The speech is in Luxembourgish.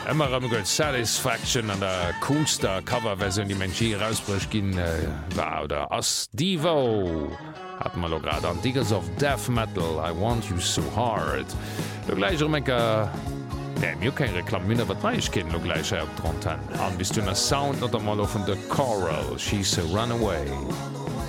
Immer am gut Satisfaction an der coolster Coverversion, die Mensch rausbrech gin war oder ass Divo hat mal grad an Diggers of Death Metal, I want you so hard. Du gleich enker mir kein Reklamminne wat neich ken lo gleich op Tronten. An bis du der Sound oder mal auf de Choral, she's a runaway.